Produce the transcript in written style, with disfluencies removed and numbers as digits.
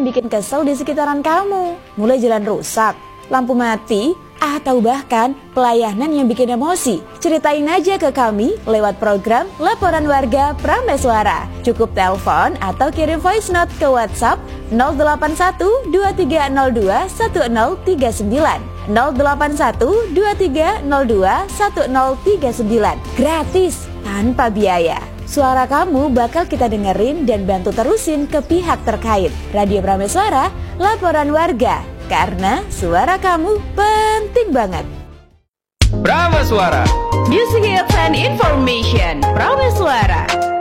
yang bikin kesel di sekitaran kamu? Mulai jalan rusak, lampu mati, atau bahkan pelayanan yang bikin emosi? Ceritain aja ke kami lewat program Laporan Warga Prameswara. Cukup telepon atau kirim voice note ke WhatsApp 081 2302 1039 081 2302 1039. Gratis, tanpa biaya. Suara kamu bakal kita dengerin dan bantu terusin ke pihak terkait. Radio Prameswara, Laporan Warga. Karena suara kamu penting banget. Prameswara, Music Hits and Information. Prameswara.